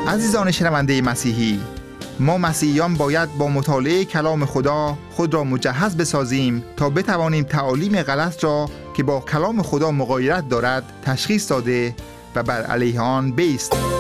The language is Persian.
عزیزان شنونده مسیحی، ما مسیحیان باید با مطالعه کلام خدا خود را مجهز بسازیم تا بتوانیم تعالیم غلط را که با کلام خدا مغایرت دارد تشخیص داده و بر علیه آن بایستیم.